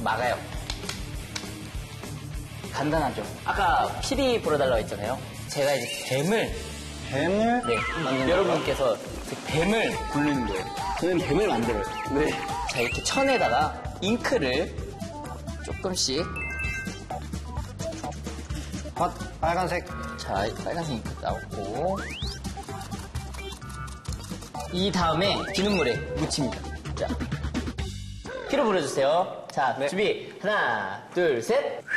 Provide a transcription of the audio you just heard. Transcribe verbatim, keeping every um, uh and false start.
막아요. 간단하죠. 아까 피디 보러달라고 했잖아요. 제가 이제 뱀을 뱀을 네, 만드는 여러분께서 그 뱀을 굴리는 거예요. 저는 뱀을 만들어요. 네. 자, 이렇게 천에다가 잉크를 조금씩 아, 빨간색. 자, 빨간색 잉크 따고 이 다음에 비눗물에 묻힙니다. 자, 피로 불어주세요. 자, 네. 준비 하나, 둘, 셋.